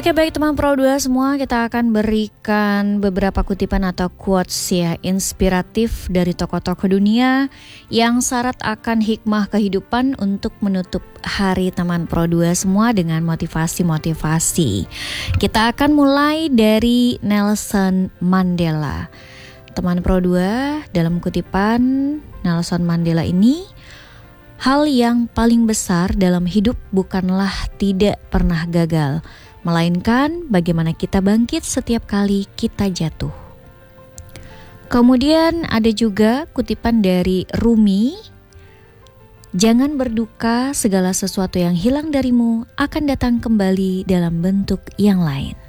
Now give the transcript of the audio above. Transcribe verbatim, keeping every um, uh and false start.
Oke, baik teman Pro dua semua, kita akan berikan beberapa kutipan atau quotes ya, inspiratif dari tokoh-tokoh dunia yang syarat akan hikmah kehidupan untuk menutup hari teman Pro dua semua dengan motivasi-motivasi. Kita akan mulai dari Nelson Mandela. Teman Pro dua, dalam kutipan Nelson Mandela ini, hal yang paling besar dalam hidup bukanlah tidak pernah gagal, melainkan bagaimana kita bangkit setiap kali kita jatuh. Kemudian ada juga kutipan dari Rumi, jangan berduka, segala sesuatu yang hilang darimu akan datang kembali dalam bentuk yang lain.